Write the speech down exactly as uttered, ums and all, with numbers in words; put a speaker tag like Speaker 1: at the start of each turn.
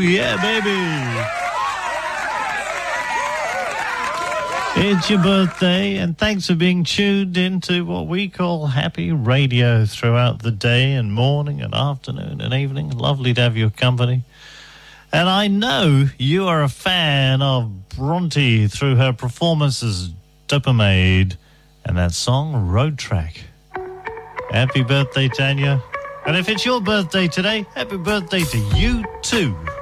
Speaker 1: yeah, baby. It's your birthday, and thanks for being tuned into what we call happy radio throughout the day and morning and afternoon and evening. Lovely to have your company. And I know you are a fan of Bronte through her performances, Dopamade, and that song, Road Track. Happy birthday, Tanya. And if it's your birthday today, happy birthday to you too.